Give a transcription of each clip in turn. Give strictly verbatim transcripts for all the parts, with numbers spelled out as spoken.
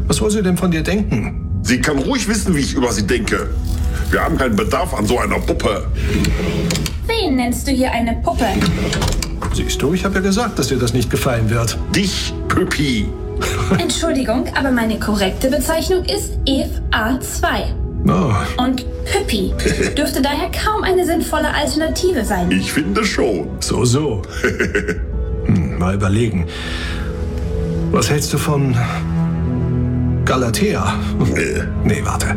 Was soll sie denn von dir denken? Sie kann ruhig wissen, wie ich über sie denke. Wir haben keinen Bedarf an so einer Puppe. Wen nennst du hier eine Puppe? Siehst du, ich habe ja gesagt, dass dir das nicht gefallen wird. Dich, Püppi. Entschuldigung, aber meine korrekte Bezeichnung ist Eve A zwei. Oh. Und Püppi dürfte daher kaum eine sinnvolle Alternative sein. Ich finde schon. So, so. hm, mal überlegen. Was hältst du von Galatea? Nee. Nee, warte.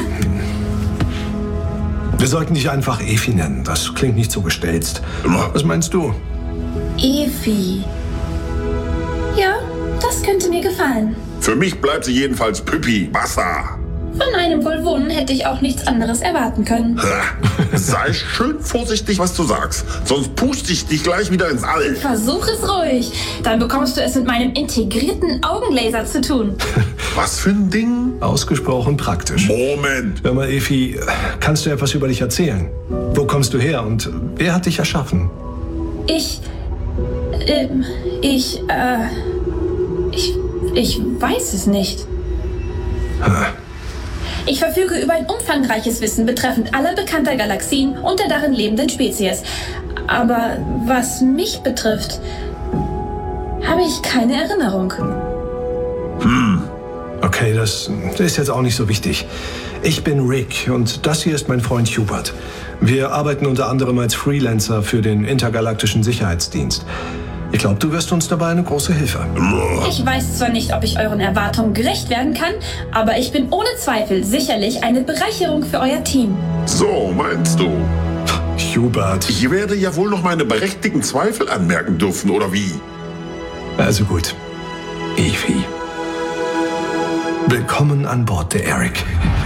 Wir sollten dich einfach Efi nennen. Das klingt nicht so gestelzt. Was meinst du? Efi. Ja, das könnte mir gefallen. Für mich bleibt sie jedenfalls Püppi. Wasser. Von einem Wohlwohnen hätte ich auch nichts anderes erwarten können. Sei schön vorsichtig, was du sagst. Sonst puste ich dich gleich wieder ins All. Versuch es ruhig. Dann bekommst du es mit meinem integrierten Augenlaser zu tun. Was für ein Ding? Ausgesprochen praktisch. Moment. Hör mal, Efi, kannst du etwas über dich erzählen? Wo kommst du her und wer hat dich erschaffen? Ich... Ähm, ich, äh... Ich... Ich weiß es nicht. Hm. Ich verfüge über ein umfangreiches Wissen betreffend aller bekannter Galaxien und der darin lebenden Spezies. Aber was mich betrifft, habe ich keine Erinnerung. Hm. Okay, das, das ist jetzt auch nicht so wichtig. Ich bin Rick und das hier ist mein Freund Hubert. Wir arbeiten unter anderem als Freelancer für den Intergalaktischen Sicherheitsdienst. Ich glaube, du wirst uns dabei eine große Hilfe. Ich weiß zwar nicht, ob ich euren Erwartungen gerecht werden kann, aber ich bin ohne Zweifel sicherlich eine Bereicherung für euer Team. So, meinst du? Hubert. Ich werde ja wohl noch meine berechtigten Zweifel anmerken dürfen, oder wie? Also gut. Efi. Willkommen an Bord der Eric.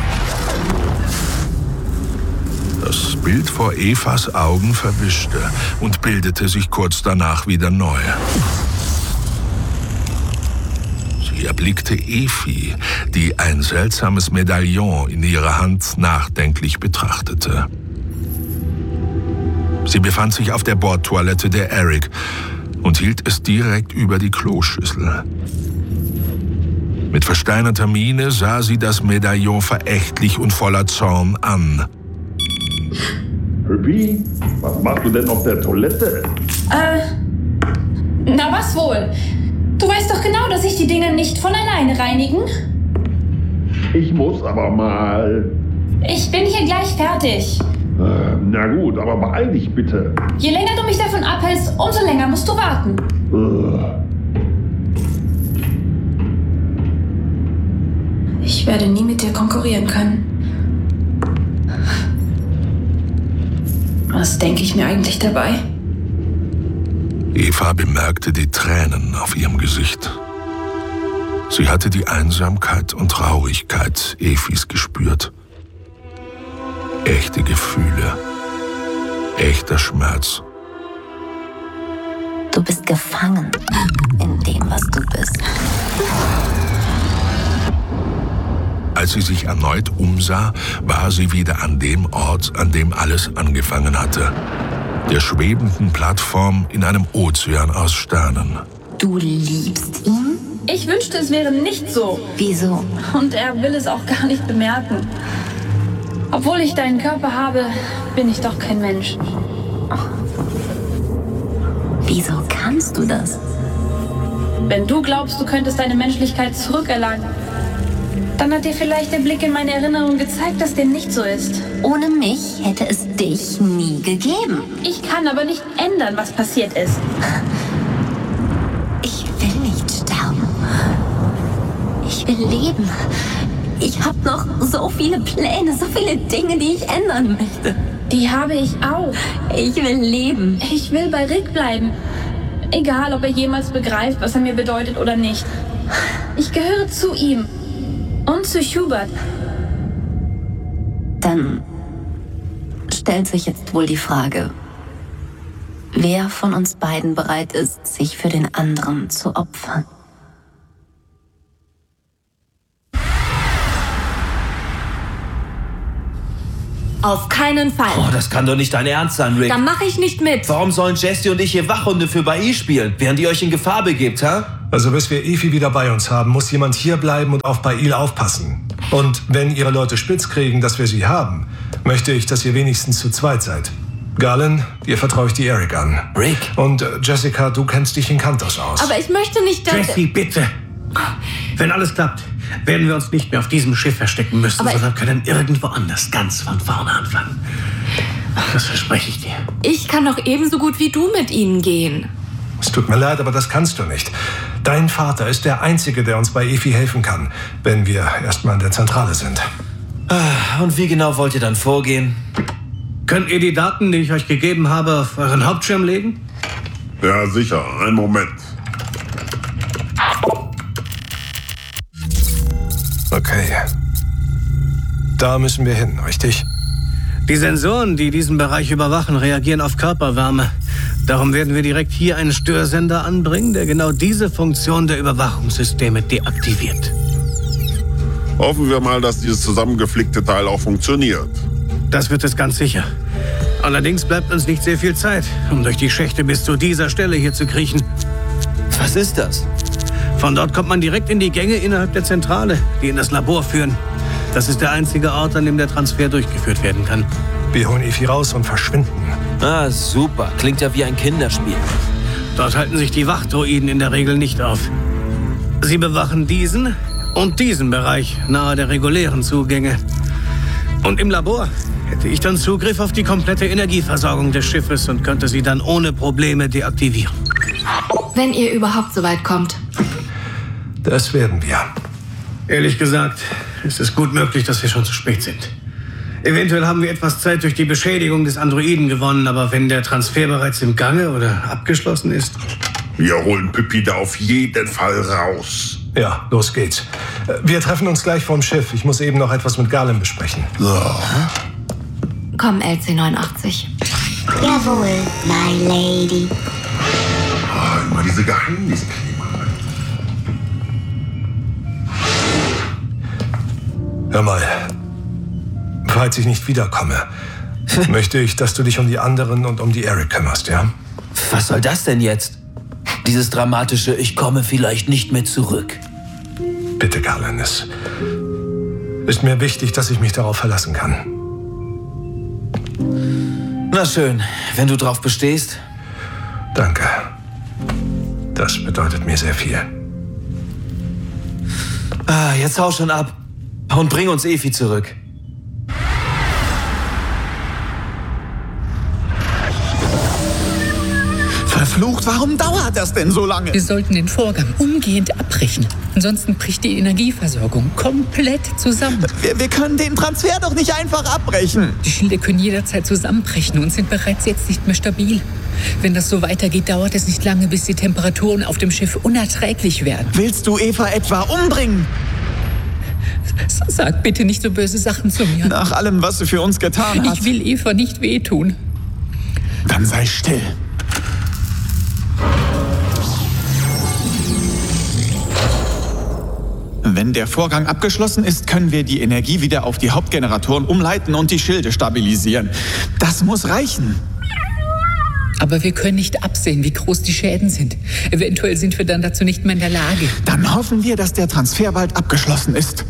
Das Bild vor Evas Augen verwischte und bildete sich kurz danach wieder neu. Sie erblickte Efi, die ein seltsames Medaillon in ihrer Hand nachdenklich betrachtete. Sie befand sich auf der Bordtoilette der Eric und hielt es direkt über die Kloschüssel. Mit versteinerter Miene sah sie das Medaillon verächtlich und voller Zorn an. Püppi, was machst du denn auf der Toilette? Äh, na was wohl? Du weißt doch genau, dass ich die Dinge nicht von alleine reinigen. Ich muss aber mal... Ich bin hier gleich fertig. Äh, na gut, aber beeil dich bitte. Je länger du mich davon abhältst, umso länger musst du warten. Äh. Ich werde nie mit dir konkurrieren können. Was denke ich mir eigentlich dabei? Eva bemerkte die Tränen auf ihrem Gesicht. Sie hatte die Einsamkeit und Traurigkeit Efis gespürt. Echte Gefühle, echter Schmerz. Du bist gefangen in dem, was du bist. Als sie sich erneut umsah, war sie wieder an dem Ort, an dem alles angefangen hatte. Der schwebenden Plattform in einem Ozean aus Sternen. Du liebst ihn? Ich wünschte, es wäre nicht so. Wieso? Und er will es auch gar nicht bemerken. Obwohl ich deinen Körper habe, bin ich doch kein Mensch. Wieso kannst du das? Wenn du glaubst, du könntest deine Menschlichkeit zurückerlangen, dann hat dir vielleicht der Blick in meine Erinnerung gezeigt, dass dem nicht so ist. Ohne mich hätte es dich nie gegeben. Ich kann aber nicht ändern, was passiert ist. Ich will nicht sterben. Ich will leben. Ich habe noch so viele Pläne, so viele Dinge, die ich ändern möchte. Die habe ich auch. Ich will leben. Ich will bei Rick bleiben. Egal, ob er jemals begreift, was er mir bedeutet oder nicht. Ich gehöre zu ihm. Und zu Hubert. Dann stellt sich jetzt wohl die Frage, wer von uns beiden bereit ist, sich für den anderen zu opfern. Auf keinen Fall. Oh, das kann doch nicht dein Ernst sein, Rick. Da mache ich nicht mit. Warum sollen Jesse und ich hier Wachhunde für Bai spielen, während ihr euch in Gefahr begebt, ha? Also bis wir Efi wieder bei uns haben, muss jemand hier bleiben und auf Bail aufpassen. Und wenn ihre Leute spitz kriegen, dass wir sie haben, möchte ich, dass ihr wenigstens zu zweit seid. Galen, dir vertraue ich die Eric an. Rick? Und äh, Jessica, du kennst dich in Kantos aus. Aber ich möchte nicht, dass... Jessie, bitte. Wenn alles klappt, werden wir uns nicht mehr auf diesem Schiff verstecken müssen, Aber sondern können irgendwo anders ganz von vorne anfangen. Das verspreche ich dir. Ich kann doch ebenso gut wie du mit ihnen gehen. Es tut mir leid, aber das kannst du nicht. Dein Vater ist der Einzige, der uns bei Efi helfen kann, wenn wir erstmal in der Zentrale sind. Und wie genau wollt ihr dann vorgehen? Könnt ihr die Daten, die ich euch gegeben habe, auf euren Hauptschirm legen? Ja, sicher. Einen Moment. Okay. Da müssen wir hin, richtig? Die Sensoren, die diesen Bereich überwachen, reagieren auf Körperwärme. Darum werden wir direkt hier einen Störsender anbringen, der genau diese Funktion der Überwachungssysteme deaktiviert. Hoffen wir mal, dass dieses zusammengeflickte Teil auch funktioniert. Das wird es ganz sicher. Allerdings bleibt uns nicht sehr viel Zeit, um durch die Schächte bis zu dieser Stelle hier zu kriechen. Was ist das? Von dort kommt man direkt in die Gänge innerhalb der Zentrale, die in das Labor führen. Das ist der einzige Ort, an dem der Transfer durchgeführt werden kann. Wir holen Efi raus und verschwinden. Ah, super. Klingt ja wie ein Kinderspiel. Dort halten sich die Wachdroiden in der Regel nicht auf. Sie bewachen diesen und diesen Bereich nahe der regulären Zugänge. Und im Labor hätte ich dann Zugriff auf die komplette Energieversorgung des Schiffes und könnte sie dann ohne Probleme deaktivieren. Wenn ihr überhaupt so weit kommt. Das werden wir. Ehrlich gesagt, ist es gut möglich, dass wir schon zu spät sind. Eventuell haben wir etwas Zeit durch die Beschädigung des Androiden gewonnen, aber wenn der Transfer bereits im Gange oder abgeschlossen ist... Wir holen Pippi da auf jeden Fall raus. Ja, los geht's. Wir treffen uns gleich vorm Schiff. Ich muss eben noch etwas mit Galen besprechen. So. Komm, L C neunundachtzig. Jawohl, my lady. Oh, immer diese Geheimniskrämer. Hör mal, falls ich nicht wiederkomme, möchte ich, dass du dich um die anderen und um die Eric kümmerst, ja? Was soll das denn jetzt? Dieses dramatische, ich komme vielleicht nicht mehr zurück. Bitte, Galen, es ist mir wichtig, dass ich mich darauf verlassen kann. Na schön, wenn du drauf bestehst. Danke. Das bedeutet mir sehr viel. Ah, jetzt hau schon ab und bring uns Efi zurück. Verflucht, warum dauert das denn so lange? Wir sollten den Vorgang umgehend abbrechen. Ansonsten bricht die Energieversorgung komplett zusammen. Wir, wir können den Transfer doch nicht einfach abbrechen. Die Schilde können jederzeit zusammenbrechen und sind bereits jetzt nicht mehr stabil. Wenn das so weitergeht, dauert es nicht lange, bis die Temperaturen auf dem Schiff unerträglich werden. Willst du Eva etwa umbringen? Sag bitte nicht so böse Sachen zu mir. Nach allem, was sie für uns getan hat. Ich will Eva nicht wehtun. Dann sei still. Wenn der Vorgang abgeschlossen ist, können wir die Energie wieder auf die Hauptgeneratoren umleiten und die Schilde stabilisieren. Das muss reichen. Aber wir können nicht absehen, wie groß die Schäden sind. Eventuell sind wir dann dazu nicht mehr in der Lage. Dann hoffen wir, dass der Transfer bald abgeschlossen ist.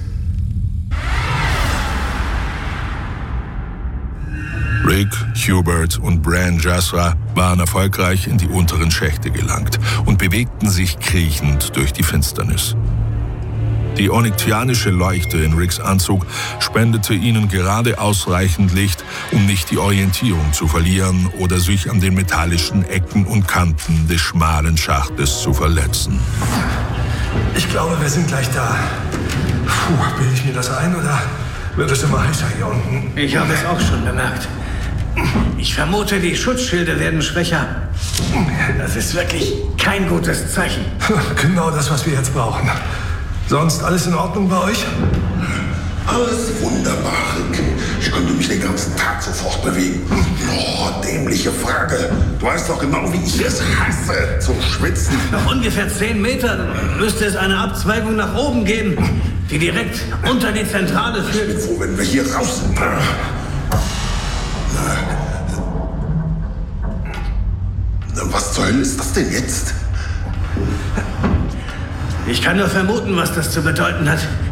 Rick, Hubert und Bran Jasra waren erfolgreich in die unteren Schächte gelangt und bewegten sich kriechend durch die Finsternis. Die onyxianische Leuchte in Ricks Anzug spendete ihnen gerade ausreichend Licht, um nicht die Orientierung zu verlieren oder sich an den metallischen Ecken und Kanten des schmalen Schachtes zu verletzen. Ich glaube, wir sind gleich da. Puh, bilde ich mir das ein oder wird es immer heißer hier unten? Ich habe es auch schon bemerkt. Ich vermute, die Schutzschilde werden schwächer. Das ist wirklich kein gutes Zeichen. Genau das, was wir jetzt brauchen. Sonst alles in Ordnung bei euch? Alles wunderbar, Rick. Ich könnte mich den ganzen Tag sofort bewegen. Oh, dämliche Frage. Du weißt doch genau, wie ich es hasse, zu schwitzen. Noch ungefähr zehn Meter müsste es eine Abzweigung nach oben geben, die direkt unter die Zentrale führt. Ich bin froh, wenn wir hier raus sind. Was zur Hölle ist das denn jetzt? Ich kann nur vermuten, was das zu bedeuten hat.